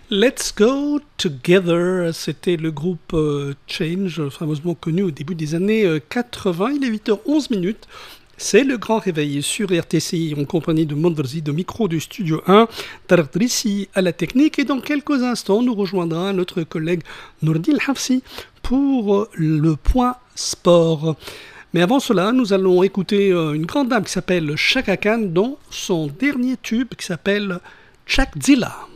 Let's Go Together, c'était le groupe Change, fameusement connu au début des années 80. Il est 8h11 minutes. C'est le grand réveil sur RTCI en compagnie de Mondverzi, de micro du studio 1, Taradrissi à la technique. Et dans quelques instants, nous rejoindra notre collègue Nourdine Hafsi pour le point sport. Mais avant cela, nous allons écouter une grande dame qui s'appelle Chaka Khan dans son dernier tube qui s'appelle Chakzilla.